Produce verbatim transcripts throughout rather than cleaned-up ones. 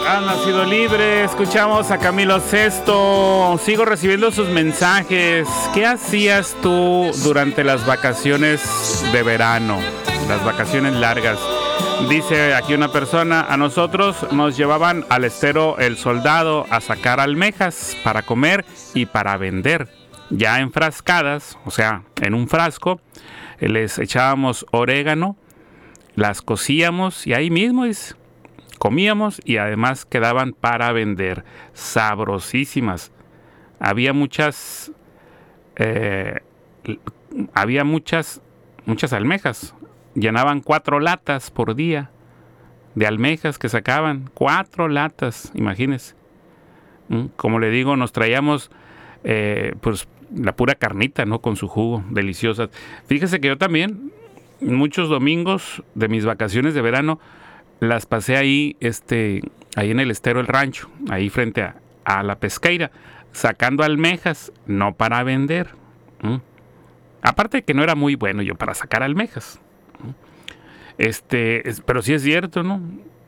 Ha nacido libre, escuchamos a Camilo Sesto, sigo recibiendo sus mensajes. ¿Qué hacías tú durante las vacaciones de verano, las vacaciones largas? Dice aquí una persona, a nosotros nos llevaban al estero El Soldado a sacar almejas para comer y para vender. Ya enfrascadas, o sea, en un frasco, les echábamos orégano, las cocíamos y ahí mismo es... comíamos y además quedaban para vender. Sabrosísimas. Había muchas, eh, había muchas, muchas almejas. Llenaban cuatro latas por día de almejas que sacaban. Cuatro latas, imagínense. Como le digo, nos traíamos eh, pues la pura carnita, ¿no? Con su jugo, deliciosas. Fíjese que yo también, muchos domingos de mis vacaciones de verano, las pasé ahí, este, ahí en el estero El Rancho, ahí frente a, a la pesqueira, sacando almejas, no para vender. ¿Mm? Aparte de que no era muy bueno yo para sacar almejas. ¿Mm? Este, es, pero sí es cierto, ¿no?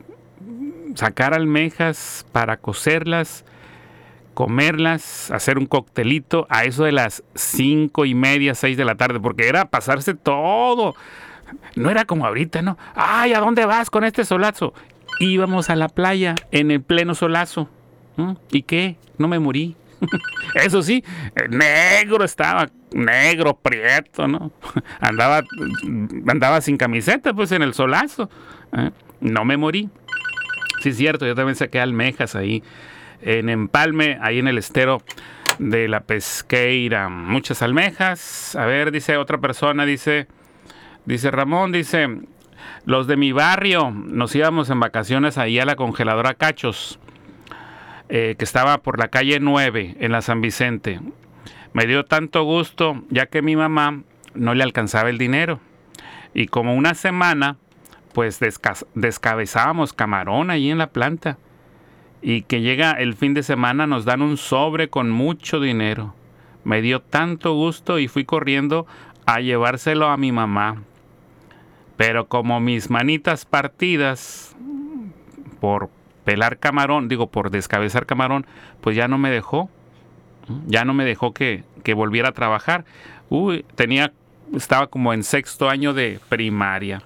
Sacar almejas para cocerlas, comerlas, hacer un coctelito a eso de las cinco y media, seis de la tarde, porque era pasarse todo. No era como ahorita, ¿no? ¡Ay, ¿a dónde vas con este solazo? Íbamos a la playa en el pleno solazo. ¿Mm? ¿Y qué? No me morí. Eso sí, negro estaba, negro, prieto, ¿no? Andaba, andaba sin camiseta, pues, en el solazo. ¿Eh? No me morí. Sí, es cierto, yo también saqué almejas ahí en Empalme, ahí en el estero de la pesqueira. Muchas almejas. A ver, dice otra persona, dice... Dice Ramón, dice, los de mi barrio nos íbamos en vacaciones ahí a la congeladora Cachos, eh, que estaba por la calle nueve en la San Vicente. Me dio tanto gusto, ya que mi mamá no le alcanzaba el dinero. Y como una semana, pues desca- descabezábamos camarón ahí en la planta. Y que llega el fin de semana nos dan un sobre con mucho dinero. Me dio tanto gusto y fui corriendo a llevárselo a mi mamá. Pero como mis manitas partidas por pelar camarón, digo, por descabezar camarón, pues ya no me dejó. Ya no me dejó que, que volviera a trabajar. Uy, tenía, estaba como en sexto año de primaria.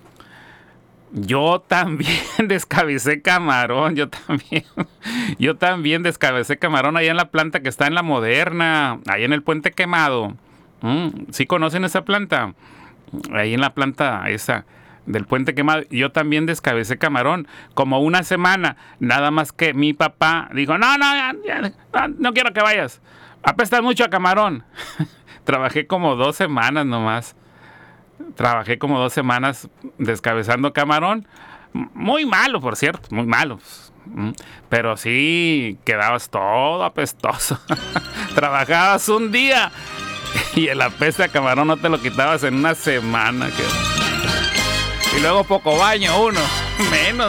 Yo también descabecé camarón, yo también. Yo también descabecé camarón allá en la planta que está en la Moderna, ahí en el Puente Quemado. ¿Sí conocen esa planta? Ahí en la planta esa del Puente Quemado, yo también descabecé camarón, como una semana, nada más que mi papá dijo, no, no, ya, ya, no quiero que vayas, apestas mucho a camarón. Trabajé como dos semanas nomás, trabajé como dos semanas descabezando camarón, muy malo, por cierto, muy malo, pero sí, quedabas todo apestoso. Trabajabas un día y el apeste a camarón no te lo quitabas en una semana. Que... Y luego poco baño uno, menos.